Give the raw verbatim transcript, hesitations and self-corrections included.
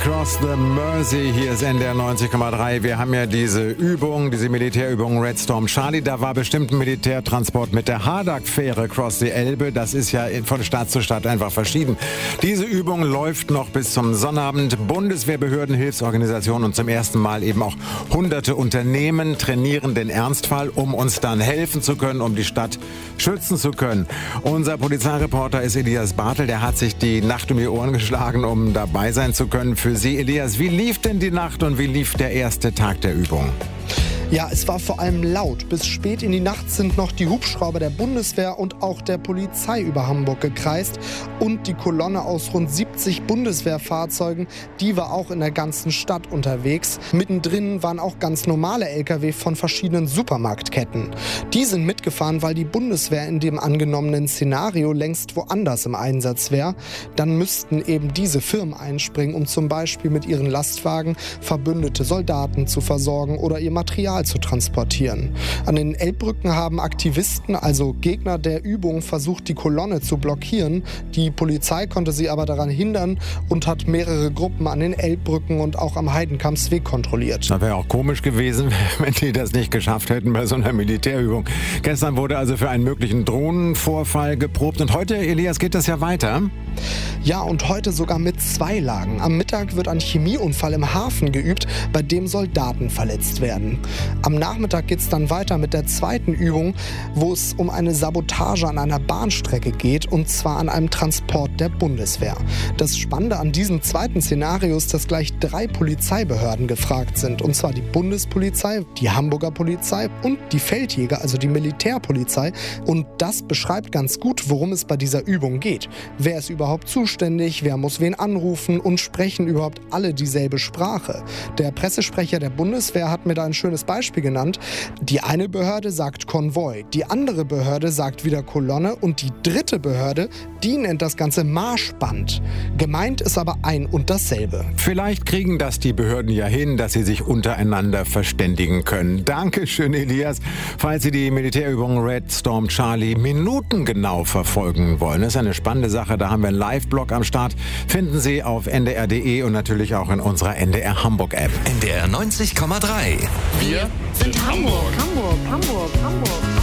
Cross the Mersey, hier ist N D R neunzig Komma drei. Wir haben ja diese Übung, diese Militärübung Red Storm Charlie. Da war bestimmt ein Militärtransport mit der Hardag-Fähre Cross the Elbe. Das ist ja von Stadt zu Stadt einfach verschieden. Diese Übung läuft noch bis zum Sonnabend. Bundeswehrbehörden, Hilfsorganisationen und zum ersten Mal eben auch hunderte Unternehmen trainieren den Ernstfall, um uns dann helfen zu können, um die Stadt schützen zu können. Unser Polizeireporter ist Elias Bartel. Der hat sich die Nacht um die Ohren geschlagen, um dabei sein zu können. Für Sie, Elias, wie lief denn die Nacht und wie lief der erste Tag der Übung? Ja, es war vor allem laut. Bis spät in die Nacht sind noch die Hubschrauber der Bundeswehr und auch der Polizei über Hamburg gekreist. Und die Kolonne aus rund siebzig Bundeswehrfahrzeugen, die war auch in der ganzen Stadt unterwegs. Mittendrin waren auch ganz normale L K W von verschiedenen Supermarktketten. Die sind mitgefahren, weil die Bundeswehr in dem angenommenen Szenario längst woanders im Einsatz wäre. Dann müssten eben diese Firmen einspringen, um zum Beispiel mit ihren Lastwagen verbündete Soldaten zu versorgen oder ihr Material zu transportieren. An den Elbbrücken haben Aktivisten, also Gegner der Übung, versucht, die Kolonne zu blockieren. Die Polizei konnte sie aber daran hindern und hat mehrere Gruppen an den Elbbrücken und auch am Heidenkampsweg kontrolliert. Das wäre auch komisch gewesen, wenn die das nicht geschafft hätten bei so einer Militärübung. Gestern wurde also für einen möglichen Drohnenvorfall geprobt und heute, Elias, geht das ja weiter. Ja, und heute sogar mit zwei Lagen. Am Mittag wird ein Chemieunfall im Hafen geübt, bei dem Soldaten verletzt werden. Am Nachmittag geht es dann weiter mit der zweiten Übung, wo es um eine Sabotage an einer Bahnstrecke geht, und zwar an einem Transport der Bundeswehr. Das Spannende an diesem zweiten Szenario ist, dass gleich drei Polizeibehörden gefragt sind, und zwar die Bundespolizei, die Hamburger Polizei und die Feldjäger, also die Militärpolizei. Und das beschreibt ganz gut, worum es bei dieser Übung geht. Wer ist überhaupt zuständig, wer muss wen anrufen und sprechen überhaupt alle dieselbe Sprache? Der Pressesprecher der Bundeswehr hat mir da ein schönes Beispiel genannt. Die eine Behörde sagt Konvoi, die andere Behörde sagt wieder Kolonne und die dritte Behörde, die nennt das Ganze Marschband. Gemeint ist aber ein und dasselbe. Vielleicht kriegen das die Behörden ja hin, dass sie sich untereinander verständigen können. Dankeschön, Elias. Falls Sie die Militärübung Red Storm Charlie minutengenau verfolgen wollen, das ist eine spannende Sache. Da haben wir einen Live-Blog am Start. Finden Sie auf N D R punkt D E und natürlich auch in unserer N D R Hamburg-App. N D R neunzig Komma drei. Wir sind Hamburg. Hamburg, Hamburg, Hamburg.